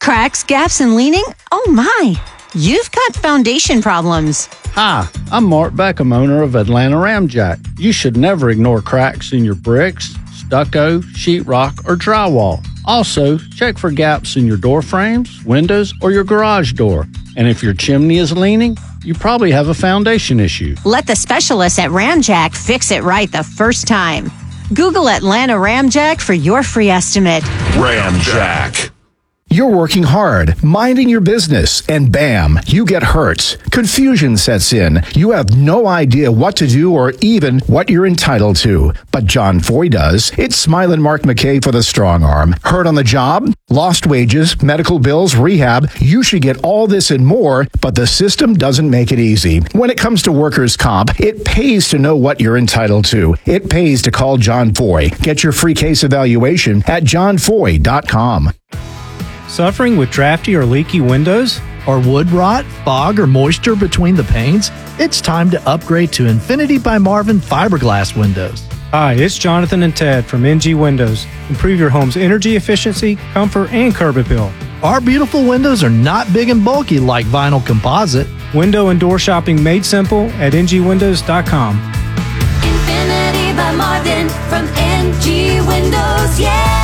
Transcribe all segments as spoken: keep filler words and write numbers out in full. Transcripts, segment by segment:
Cracks, gaps, and leaning? Oh my! You've got foundation problems. Hi, I'm Mark Beckham, owner of Atlanta Ramjack. You should never ignore cracks in your bricks, stucco, sheetrock, or drywall. Also, check for gaps in your door frames, windows, or your garage door. And if your chimney is leaning, you probably have a foundation issue. Let the specialists at Ramjack fix it right the first time. Google Atlanta Ramjack for your free estimate. Ramjack. You're working hard, minding your business, and bam, you get hurt. Confusion sets in. You have no idea what to do or even what you're entitled to. But John Foy does. It's Smile and Mark McKay for the strong arm. Hurt on the job? Lost wages, medical bills, rehab. You should get all this and more, but the system doesn't make it easy. When it comes to workers' comp, it pays to know what you're entitled to. It pays to call John Foy. Get your free case evaluation at john foy dot com. Suffering with drafty or leaky windows? Or wood rot, fog, or moisture between the panes? It's time to upgrade to Infinity by Marvin fiberglass windows. Hi, it's Jonathan and Ted from N G Windows. Improve your home's energy efficiency, comfort, and curb appeal. Our beautiful windows are not big and bulky like vinyl composite. Window and door shopping made simple at n g windows dot com. Infinity by Marvin from N G Windows, yeah!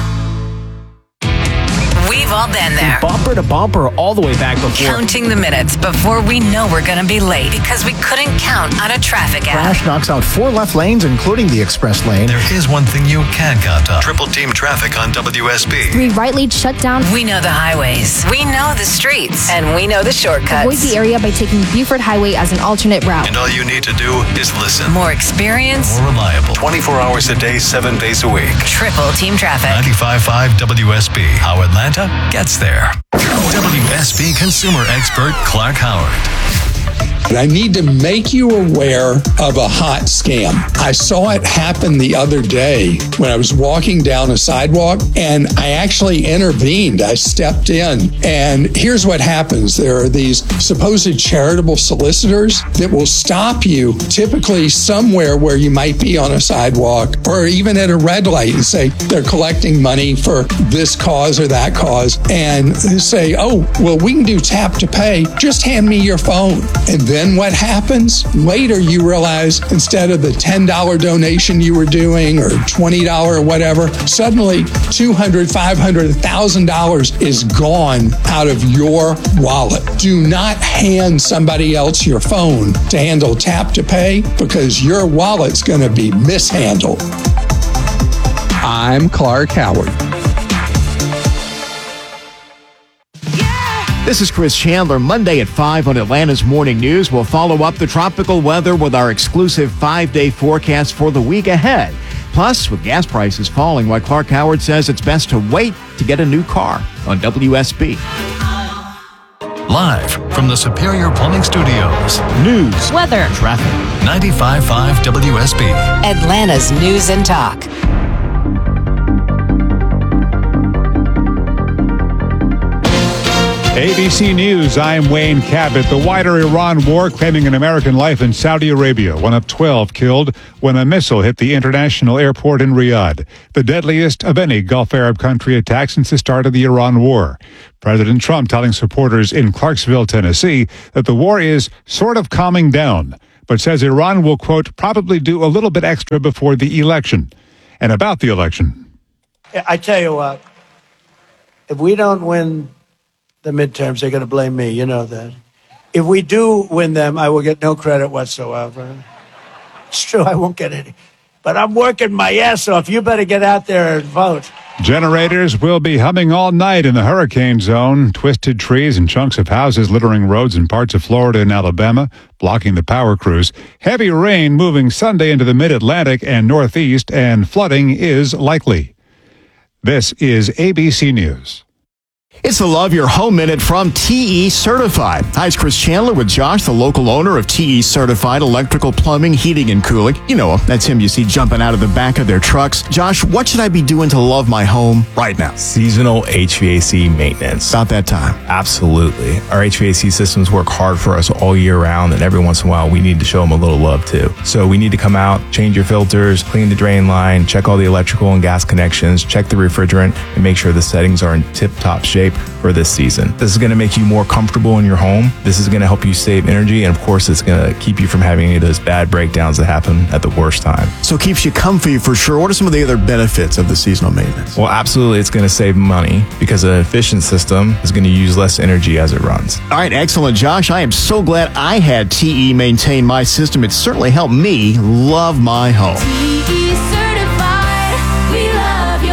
We've all been there. Bumper to bumper all the way back before. Counting the minutes before we know we're going to be late because we couldn't count on a traffic app. Crash knocks out four left lanes, including the express lane. There is one thing you can count on. Triple team traffic on W S B. Three right lanes shut down. We know the highways. We know the streets. And we know the shortcuts. Avoid the area by taking Buford Highway as an alternate route. And all you need to do is listen. More experience. More reliable. twenty-four hours a day, seven days a week. Triple team traffic. ninety-five point five W S B. How Atlanta gets there. W S B consumer expert Clark Howard. I need to make you aware of a hot scam. I saw it happen the other day when I was walking down a sidewalk, and I actually intervened. I stepped in, and here's what happens. There are these supposed charitable solicitors that will stop you typically somewhere where you might be on a sidewalk or even at a red light and say they're collecting money for this cause or that cause, and say, oh, well, we can do tap to pay. Just hand me your phone. And then what happens? Later you realize instead of the ten dollars donation you were doing or twenty dollars or whatever, suddenly two hundred dollars, five hundred dollars, one thousand dollars is gone out of your wallet. Do not hand somebody else your phone to handle tap to pay because your wallet's going to be mishandled. I'm Clark Howard. This is Chris Chandler. Monday at five on Atlanta's Morning News. We'll follow up the tropical weather with our exclusive five-day forecast for the week ahead. Plus, with gas prices falling, why Clark Howard says it's best to wait to get a new car on W S B. Live from the Superior Plumbing Studios. News, weather, traffic. ninety-five point five W S B. Atlanta's News and Talk. A B C News, I'm Wayne Cabot. The wider Iran war claiming an American life in Saudi Arabia. One of twelve killed when a missile hit the international airport in Riyadh. The deadliest of any Gulf Arab country attack since the start of the Iran war. President Trump telling supporters in Clarksville, Tennessee, that the war is sort of calming down, but says Iran will, quote, probably do a little bit extra before the election. And about the election. I tell you what, if we don't win the midterms, they're going to blame me. You know that. If we do win them, I will get no credit whatsoever. It's true, I won't get any. But I'm working my ass off. You better get out there and vote. Generators will be humming all night in the hurricane zone. Twisted trees and chunks of houses littering roads in parts of Florida and Alabama, blocking the power crews. Heavy rain moving Sunday into the mid-Atlantic and northeast, and flooding is likely. This is A B C News. It's the Love Your Home Minute from T E Certified. Hi, it's Chris Chandler with Josh, the local owner of T E Certified Electrical Plumbing, Heating, and Cooling. You know him. That's him you see jumping out of the back of their trucks. Josh, what should I be doing to love my home right now? Seasonal H V A C maintenance. About that time. Absolutely. Our H V A C systems work hard for us all year round, and every once in a while we need to show them a little love too. So we need to come out, change your filters, clean the drain line, check all the electrical and gas connections, check the refrigerant, and make sure the settings are in tip-top shape. shape for this season. This is going to make you more comfortable in your home. This is going to help you save energy. And of course, it's going to keep you from having any of those bad breakdowns that happen at the worst time. So it keeps you comfy for sure. What are some of the other benefits of the seasonal maintenance? Well, absolutely, it's going to save money because an efficient system is going to use less energy as it runs. All right, excellent, Josh. I am so glad I had T E maintain my system. It certainly helped me love my home. T E certified, we love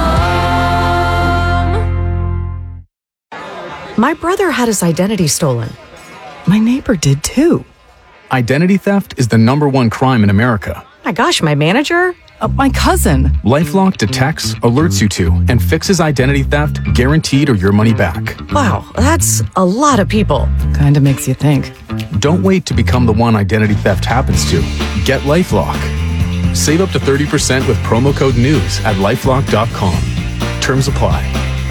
your home. My brother had his identity stolen. My neighbor did too. Identity theft is the number one crime in America. My gosh, my manager? Uh, my cousin. LifeLock detects, alerts you to, and fixes identity theft guaranteed or your money back. Wow, that's a lot of people. Kinda makes you think. Don't wait to become the one identity theft happens to. Get LifeLock. Save up to thirty percent with promo code NEWS at lifelock dot com. Terms apply.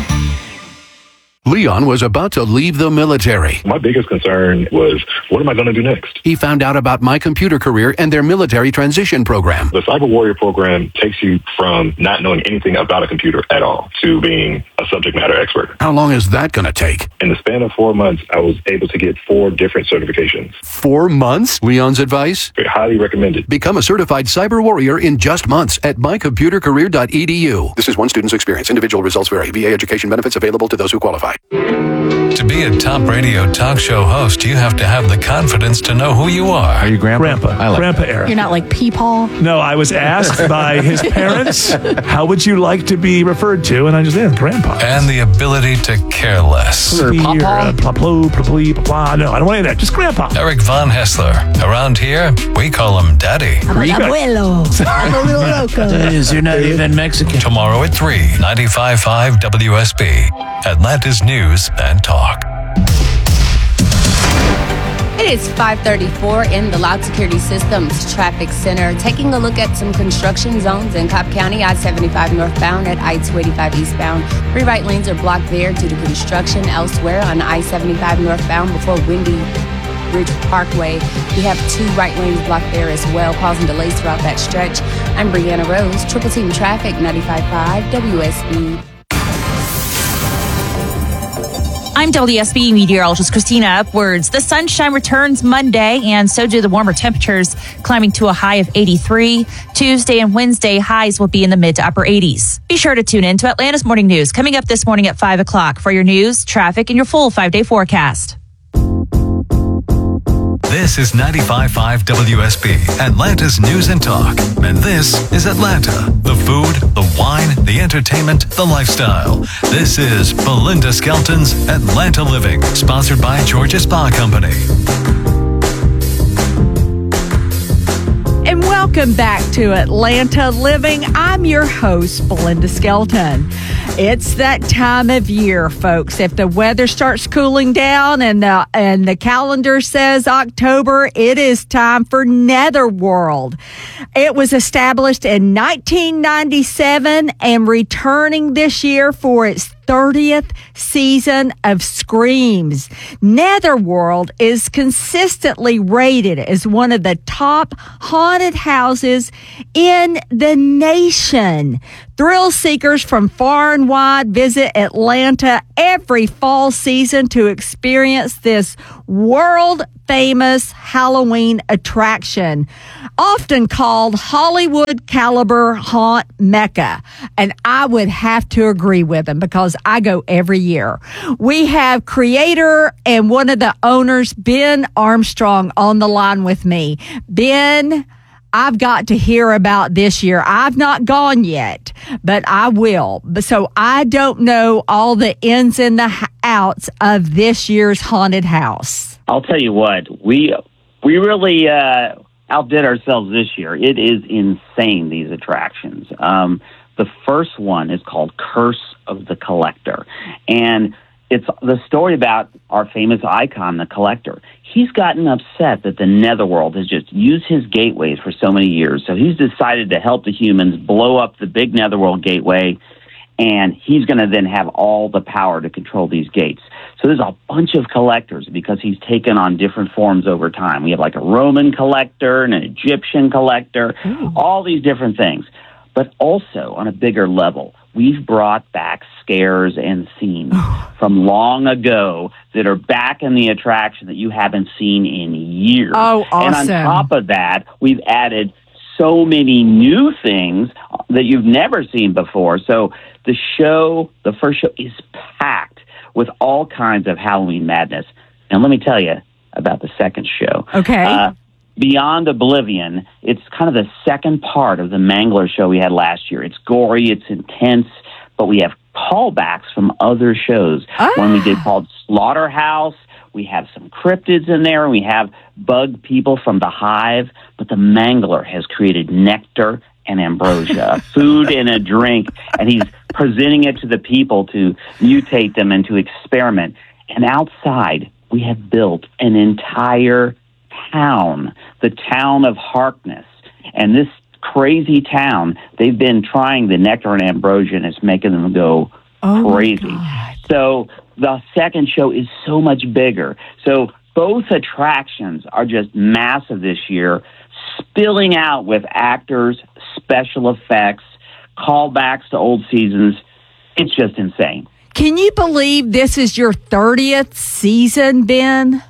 Leon was about to leave the military. My biggest concern was, what am I going to do next? He found out about My Computer Career and their military transition program. The Cyber Warrior program takes you from not knowing anything about a computer at all to being a subject matter expert. How long is that going to take? In the span of four months, I was able to get four different certifications. Four months? Leon's advice? I highly recommend it. Become a certified cyber warrior in just months at my computer career dot e d u. This is one student's experience. Individual results vary. V A education benefits available to those who qualify. To be a top radio talk show host, you have to have the confidence to know who you are. Are you Grandpa? Grandpa. I like Grandpa that. Eric. You're not like Peepaw? No, I was asked by his parents, how would you like to be referred to? And I just said, Grandpa. And the ability to care less. Or Papa? Pla pla pla. No, I don't want any of that. Just Grandpa. Eric Von Hessler. Around here, we call him Daddy. I'm an abuelo. I'm a little loco. Is you're not even Mexican. Tomorrow at three, ninety-five point five W S B. Atlanta's News and Talk. It is five thirty-four in the Loud Security Systems Traffic Center. Taking a look at some construction zones in Cobb County, I seventy-five northbound at I two eighty-five eastbound. Three right lanes are blocked there due to construction. Elsewhere on I seventy-five northbound before Windy Ridge Parkway, we have two right lanes blocked there as well, causing delays throughout that stretch. I'm Brianna Rose, Triple Team Traffic, ninety-five point five W S B. I'm W S B meteorologist Christina Upwards. The sunshine returns Monday, and so do the warmer temperatures, climbing to a high of eighty-three. Tuesday and Wednesday highs will be in the mid to upper eighties. Be sure to tune in to Atlanta's Morning News, coming up this morning at five o'clock for your news, traffic, and your full five-day forecast. This is ninety-five point five W S B, Atlanta's News and Talk. And this is Atlanta. The food, the wine, the entertainment, the lifestyle. This is Belinda Skelton's Atlanta Living, sponsored by Georgia Spa Company. And welcome back to Atlanta Living. I'm your host, Belinda Skelton. It's that time of year, folks. If the weather starts cooling down and the, and the calendar says October, it is time for Netherworld. It was established in nineteen ninety-seven and returning this year for its thirtieth season of Screams. Netherworld is consistently rated as one of the top haunted houses in the nation. Thrill seekers from far and wide visit Atlanta every fall season to experience this world famous Halloween attraction, often called Hollywood caliber haunt mecca. And I would have to agree with them because I go every year. We have creator and one of the owners, Ben Armstrong, on the line with me. Ben, I've got to hear about this year. I've not gone yet, but I will. So I don't know all the ins and the outs of this year's haunted house. I'll tell you what, we we really uh, outdid ourselves this year. It is insane, these attractions. Um, the first one is called Curse of the Collector, and it's the story about our famous icon, the Collector. He's gotten upset that the Netherworld has just used his gateways for so many years, so he's decided to help the humans blow up the big Netherworld gateway, and he's going to then have all the power to control these gates. So there's a bunch of collectors because he's taken on different forms over time. We have like a Roman collector and an Egyptian collector, Ooh. all these different things. But also on a bigger level, we've brought back scares and scenes from long ago that are back in the attraction that you haven't seen in years. Oh, awesome. And on top of that, we've added so many new things that you've never seen before. So the show, the first show, is packed with all kinds of Halloween madness. And let me tell you about the second show. Okay. Uh, Beyond Oblivion, it's kind of the second part of the Mangler show we had last year. It's gory, it's intense, but we have callbacks from other shows. Ah. One we did called Slaughterhouse. We have some cryptids in there. We have bug people from the Hive. But the Mangler has created nectar and ambrosia, a food and a drink, and he's presenting it to the people to mutate them and to experiment. And outside, we have built an entire town, the town of Harkness. And this crazy town, they've been trying the nectar and ambrosia, and it's making them go oh crazy. So the second show is so much bigger. So both attractions are just massive this year, spilling out with actors, special effects, callbacks to old seasons. It's just insane. Can you believe this is your thirtieth season, Ben?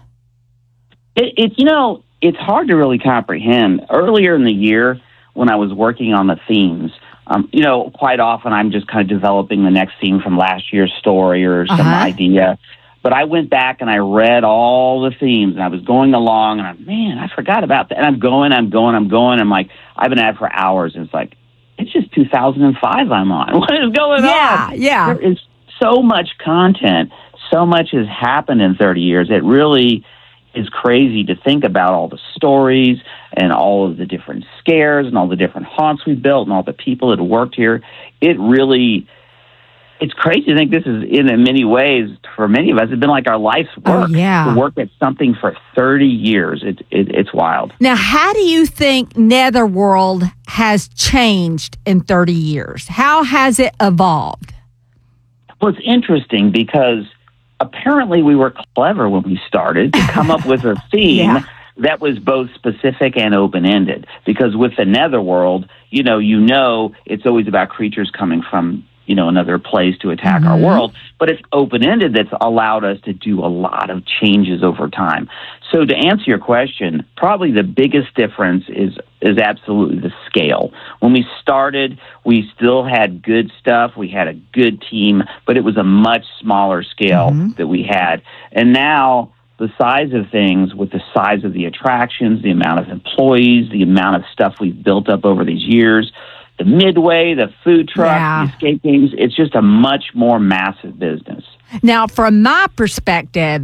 It, it, you know, it's hard to really comprehend. Earlier in the year, when I was working on the themes, um, you know, quite often I'm just kind of developing the next theme from last year's story or some Uh-huh. idea. But I went back and I read all the themes, and I was going along, and I'm, man, I forgot about that. And I'm going, I'm going, I'm going. I'm like, I've been at it for hours, and it's like, it's just two thousand five I'm on. What is going Yeah, on? yeah. There is so much content. So much has happened in thirty years. It really is crazy to think about all the stories and all of the different scares and all the different haunts we've built and all the people that have worked here. It really, it's crazy to think this is, in many ways, for many of us, it's been like our life's work. Oh, yeah. To work at something for thirty years. It, it, it's wild. Now, how do you think Netherworld has changed in thirty years? How has it evolved? Well, it's interesting because apparently we were clever when we started to come up with a theme Yeah. that was both specific and open-ended. Because with the Netherworld, you know, you know it's always about creatures coming from, you know, another place to attack our world. But it's open-ended that's allowed us to do a lot of changes over time. So to answer your question, probably the biggest difference is is absolutely the scale. When we started, we still had good stuff. We had a good team, but it was a much smaller scale that we had. And now the size of things, with the size of the attractions, the amount of employees, the amount of stuff we've built up over these years, the Midway, the food truck, Yeah. the escape games, it's just a much more massive business. Now, from my perspective,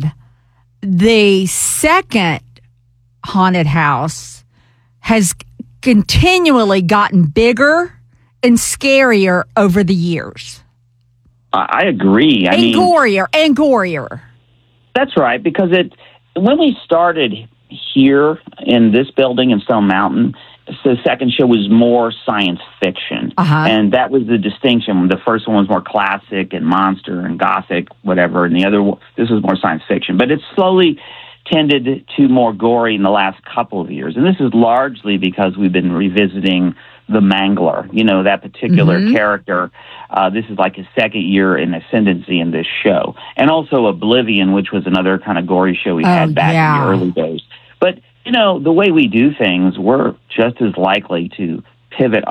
the second haunted house has continually gotten bigger and scarier over the years. I, I agree. I and mean, gorier, and gorier. That's right, because it when we started here in this building in Stone Mountain, the second show was more science fiction. Uh-huh. And that was the distinction. The first one was more classic and monster and gothic, whatever, and the other, this was more science fiction. But it's slowly tended to more gory in the last couple of years. And this is largely because we've been revisiting the Mangler, you know, that particular Mhm. character. Uh, this is like his second year in ascendancy in this show. And also Oblivion, which was another kind of gory show we Oh, had back yeah. in the early days. But, you know, the way we do things, we're just as likely to pivot